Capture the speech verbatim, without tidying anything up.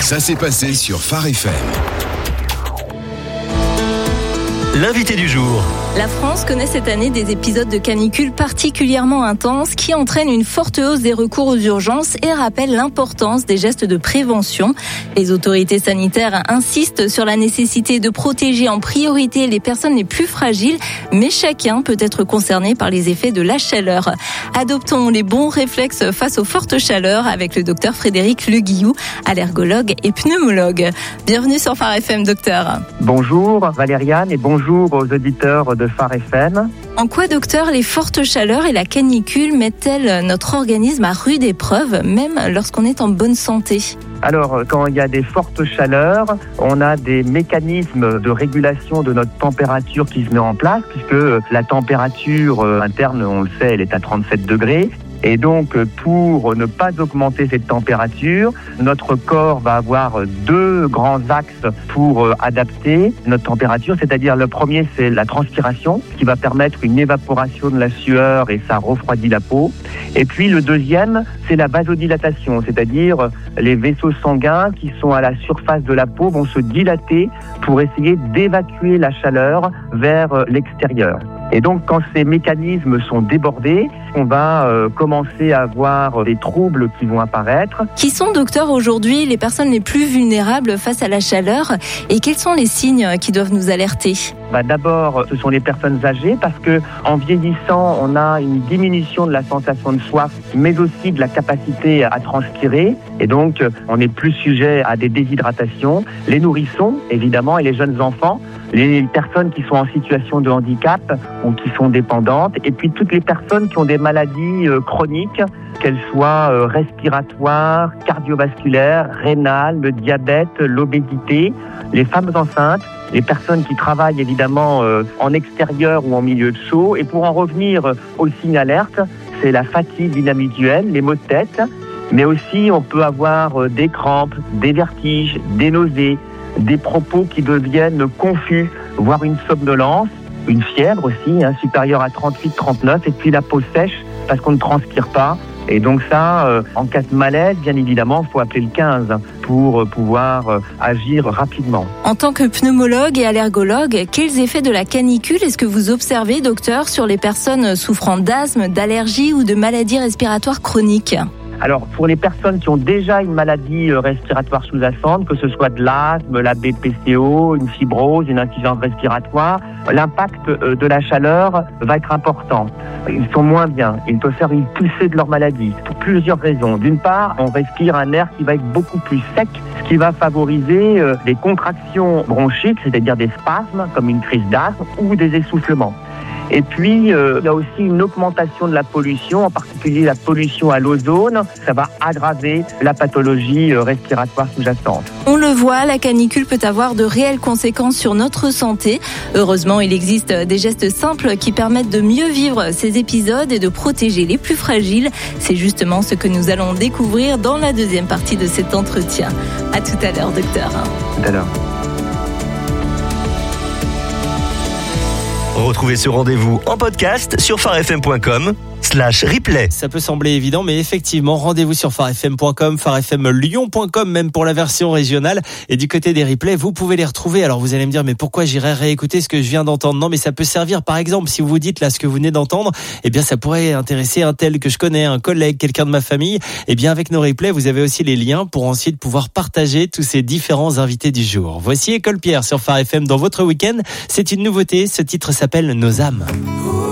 Ça s'est passé sur Phare F M. L'invité du jour. La France connaît cette année des épisodes de canicule particulièrement intenses qui entraînent une forte hausse des recours aux urgences et rappellent l'importance des gestes de prévention. Les autorités sanitaires insistent sur la nécessité de protéger en priorité les personnes les plus fragiles, mais chacun peut être concerné par les effets de la chaleur. Adoptons les bons réflexes face aux fortes chaleurs avec le docteur Frédéric Leguillou, allergologue et pneumologue. Bienvenue sur Phare F M, docteur. Bonjour Valériane et bonjour aux auditeurs de Phare F M. En quoi, docteur, les fortes chaleurs et la canicule mettent-elles notre organisme à rude épreuve, même lorsqu'on est en bonne santé ? Alors, quand il y a des fortes chaleurs, on a des mécanismes de régulation de notre température qui se met en place, puisque la température interne, on le sait, elle est à trente-sept degrés. Et donc, pour ne pas augmenter cette température, notre corps va avoir deux grands axes pour adapter notre température. C'est-à-dire, le premier, c'est la transpiration, qui va permettre une évaporation de la sueur et ça refroidit la peau. Et puis, le deuxième, c'est la vasodilatation, c'est-à-dire les vaisseaux sanguins qui sont à la surface de la peau vont se dilater pour essayer d'évacuer la chaleur vers l'extérieur. Et donc, quand ces mécanismes sont débordés, on va euh, commencer à avoir des troubles qui vont apparaître. Qui sont, docteur, aujourd'hui les personnes les plus vulnérables face à la chaleur et quels sont les signes qui doivent nous alerter ? Bah, d'abord, ce sont les personnes âgées parce que en vieillissant, on a une diminution de la sensation de soif, mais aussi de la capacité à transpirer. Et donc, on est plus sujet à des déshydratations. Les nourrissons, évidemment, et les jeunes enfants. Les personnes qui sont en situation de handicap ou qui sont dépendantes, et puis toutes les personnes qui ont des maladies euh, chroniques, qu'elles soient euh, respiratoires, cardiovasculaires, rénales, le diabète, l'obésité, les femmes enceintes, les personnes qui travaillent évidemment euh, en extérieur ou en milieu chaud. Et pour en revenir euh, aux signes alertes, c'est la fatigue inhabituelle, les maux de tête, mais aussi on peut avoir euh, des crampes, des vertiges, des nausées, des propos qui deviennent confus, voire une somnolence, une fièvre aussi, hein, supérieure à trente-huit trente-neuf, et puis la peau sèche parce qu'on ne transpire pas. Et donc ça, euh, en cas de malaise, bien évidemment, il faut appeler le quinze pour euh, pouvoir euh, agir rapidement. En tant que pneumologue et allergologue, quels effets de la canicule est-ce que vous observez, docteur, sur les personnes souffrant d'asthme, d'allergie ou de maladies respiratoires chroniques ? Alors, pour les personnes qui ont déjà une maladie respiratoire sous-jacente, que ce soit de l'asthme, la B P C O, une fibrose, une insuffisance respiratoire, l'impact de la chaleur va être important. Ils sont moins bien. Ils peuvent faire une poussée de leur maladie pour plusieurs raisons. D'une part, on respire un air qui va être beaucoup plus sec, ce qui va favoriser des contractions bronchiques, c'est-à-dire des spasmes, comme une crise d'asthme, ou des essoufflements. Et puis, euh, il y a aussi une augmentation de la pollution, en particulier la pollution à l'ozone. Ça va aggraver la pathologie euh, respiratoire sous-jacente. On le voit, la canicule peut avoir de réelles conséquences sur notre santé. Heureusement, il existe des gestes simples qui permettent de mieux vivre ces épisodes et de protéger les plus fragiles. C'est justement ce que nous allons découvrir dans la deuxième partie de cet entretien. À tout à l'heure, docteur. Tout à l'heure. Retrouvez ce rendez-vous en podcast sur pharefm point com slash replay. Ça peut sembler évident, mais effectivement, rendez-vous sur pharefm point com, pharefm lyon point com, même pour la version régionale. Et du côté des replays, vous pouvez les retrouver. Alors vous allez me dire, mais pourquoi j'irais réécouter ce que je viens d'entendre ? Non, mais ça peut servir, par exemple, si vous vous dites là ce que vous venez d'entendre, eh bien ça pourrait intéresser un tel que je connais, un collègue, quelqu'un de ma famille. Eh bien avec nos replays, vous avez aussi les liens pour ensuite pouvoir partager tous ces différents invités du jour. Voici École Pierre sur Phare F M dans votre week-end. C'est une nouveauté, ce titre s'appelle Nos âmes.